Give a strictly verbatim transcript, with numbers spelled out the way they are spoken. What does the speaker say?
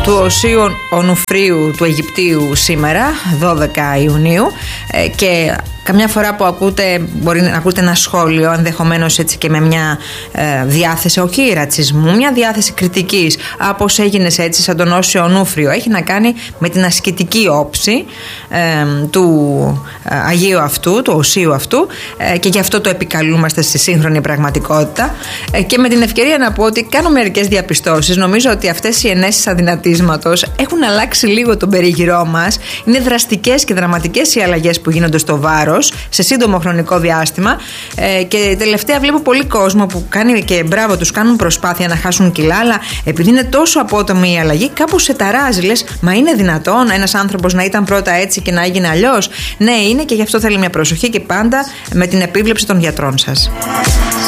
του Οσίου Ονουφρίου του Αιγυπτίου σήμερα, δώδεκα Ιουνίου, και καμιά φορά που ακούτε, μπορεί να ακούτε ένα σχόλιο, ενδεχομένως έτσι και με μια ε, διάθεση, όχι ρατσισμού, μια διάθεση κριτικής, από ως έγινες έτσι σαν τον Όσιο Ονούφριο. Έχει να κάνει με την ασκητική όψη ε, του ε, Αγίου αυτού, του Οσίου αυτού, ε, και γι' αυτό το επικαλούμαστε στη σύγχρονη πραγματικότητα. Ε, και με την ευκαιρία να πω ότι κάνω μερικές διαπιστώσεις. Νομίζω ότι αυτές οι ενέσεις αδυνατίσματος έχουν αλλάξει λίγο τον περίγυρό μας. Είναι δραστικές και δραματικές οι αλλαγές που γίνονται στο βάρος σε σύντομο χρονικό διάστημα, ε, και τελευταία βλέπω πολύ κόσμο που κάνει, και μπράβο τους, κάνουν προσπάθεια να χάσουν κιλά, αλλά επειδή είναι τόσο απότομη η αλλαγή, κάπου σε ταράζει. Λες, μα είναι δυνατόν ένας άνθρωπος να ήταν πρώτα έτσι και να έγινε αλλιώς? Ναι, είναι, και γι' αυτό θέλει μια προσοχή και πάντα με την επίβλεψη των γιατρών σας.